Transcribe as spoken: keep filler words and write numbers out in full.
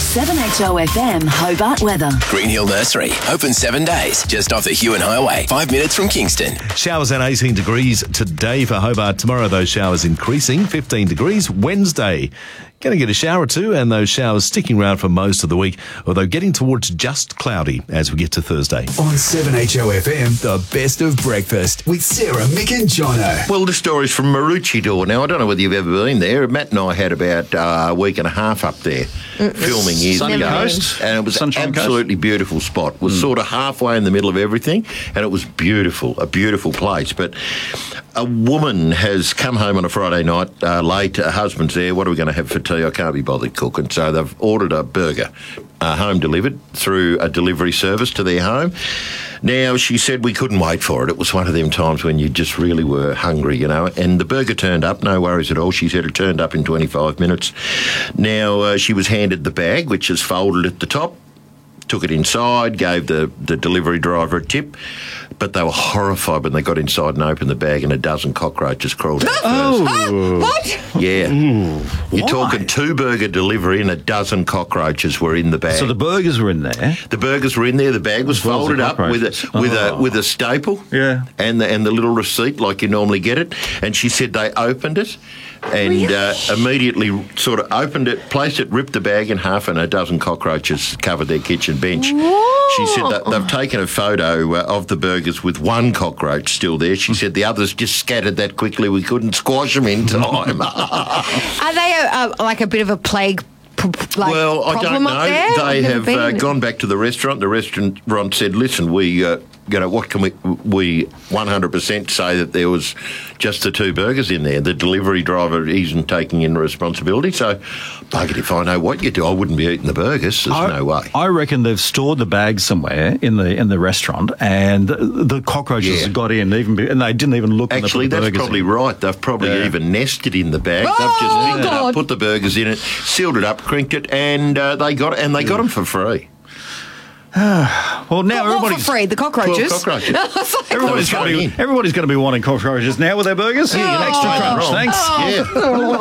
seven H O F M Hobart weather. Green Hill Nursery, open seven days, just off the Hewan Highway, five minutes from Kingston. Showers at eighteen degrees today for Hobart. Tomorrow, those showers increasing, fifteen degrees. Wednesday, going to get a shower or two, and those showers sticking around for most of the week, although getting towards just cloudy as we get to Thursday. On seven H O F M, the best of breakfast with Sarah, Mick and Jono. Well, the story's from Maroochydore. Now, I don't know whether you've ever been there. Matt and I had about uh, a week and a half up there mm. filming years Sunny ago. Coast. And it was an Sunshine absolutely Coast. beautiful spot. It was mm. sort of halfway in the middle of everything, and it was beautiful, a beautiful place. But a woman has come home on a Friday night uh, late. Her husband's there. What are we going to have for tea? I can't be bothered cooking. So they've ordered a burger, uh, home delivered through a delivery service to their home. Now, she said we couldn't wait for it. It was one of them times when you just really were hungry, you know. And the burger turned up, no worries at all. She said it turned up in twenty-five minutes. Now, uh, she was handed the bag, which is folded at the top. Took it inside, gave the, the delivery driver a tip, but they were horrified when they got inside and opened the bag and a dozen cockroaches crawled out. Oh. What? Yeah. Ooh, You're why? talking two burger delivery and a dozen cockroaches were in the bag. So the burgers were in there. The burgers were in there. The bag was As well as folded the up with a cockroaches. with Oh. a with a staple. Yeah. And the and the little receipt like you normally get it. And she said they opened it and uh, immediately sort of opened it, placed it, ripped the bag in half, and a dozen cockroaches covered their kitchen bench. Whoa. She said that they've taken a photo uh, of the burgers with one cockroach still there. She said the others just scattered that quickly. We couldn't squash them in time. Are they a, a, like a bit of a plague p- p- like well, I don't problem know. up there? They I've never have uh, been. gone back to the restaurant. The restaurant said, "Listen, we, uh, you know, what can we? We one hundred percent say that there was just the two burgers in there. The delivery driver isn't taking in responsibility. So, bugger it, if I know what you do, I wouldn't be eating the burgers. There's I, no way." I reckon they've stored the bag somewhere in the in the restaurant, and the cockroaches Yeah. got in, even be, and they didn't even look. Actually, when they put the that's burgers probably in. right. They've probably Yeah. even nested in the bag. Oh, They've just picked it God. up, put the burgers in it, sealed it up, crinked it, and uh, they got and they got them for free. Well, now What, what for everybody's free? The cockroaches? Twelve cockroaches. I was like, everybody's They were going to be going in. everybody's going to be wanting cockroaches now with their burgers. Here, an extra Oh. crunch, thanks. Yeah.